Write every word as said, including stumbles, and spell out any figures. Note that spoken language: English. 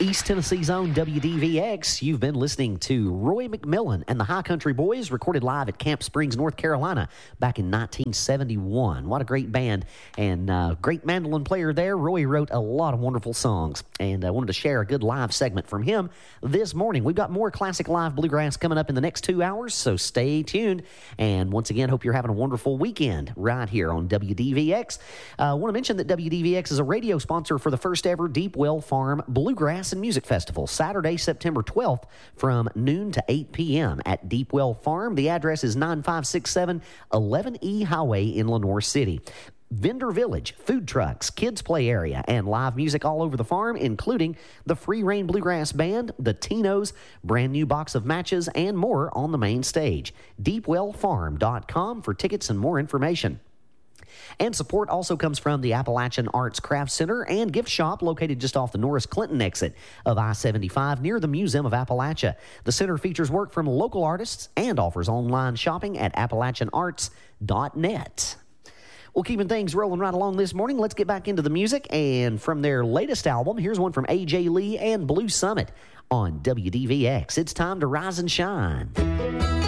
East Tennessee's own W D V X. You've been listening to Roy McMillan and the High Country Boys, recorded live at Camp Springs, North Carolina, back in nineteen seventy-one. What a great band and uh, great mandolin player there. Roy wrote a lot of wonderful songs, and I wanted to share a good live segment from him this morning. We've got more classic live bluegrass coming up in the next two hours, so stay tuned. And once again, hope you're having a wonderful weekend right here on W D V X. Uh, I want to mention that W D V X is a radio sponsor for the first ever Deep Well Farm Bluegrass and Music Festival, Saturday, September twelfth from noon to eight p.m. at Deep Well Farm. The address is nine five six seven eleven E Highway in Lenoir City. Vendor Village, food trucks, kids play area, and live music all over the farm, including the Free Reign Bluegrass Band, the Tinos, brand new box of matches, and more on the main stage. deep well farm dot com for tickets and more information. And support also comes from the Appalachian Arts Craft Center and Gift Shop, located just off the Norris Clinton exit of I seventy-five near the Museum of Appalachia. The center features work from local artists and offers online shopping at appalachian arts dot net. Well, keeping things rolling right along this morning, let's get back into the music. And from their latest album, here's one from A J Lee and Blue Summit on W D V X. It's time to rise and shine.